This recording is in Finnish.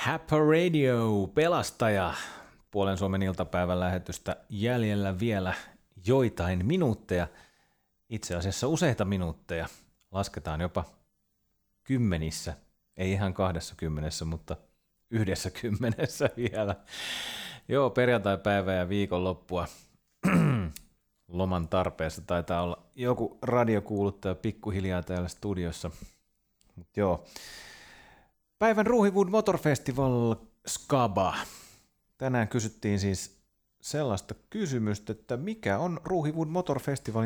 Happy Radio, pelastaja. Puolen Suomen iltapäivän lähetystä jäljellä vielä joitain minuutteja. Itse asiassa useita minuutteja. Lasketaan jopa kymmenissä. Ei ihan 20, mutta 10 vielä. Joo, perjantai-päivä ja viikonloppua. Loman tarpeessa taitaa olla joku radiokuuluttaja pikkuhiljaa täällä studiossa. Mut joo. Päivän Ruuhiwood Motor Festival Skaba. Tänään kysyttiin siis sellaista kysymystä, että mikä on Ruuhiwood Motor Festivalin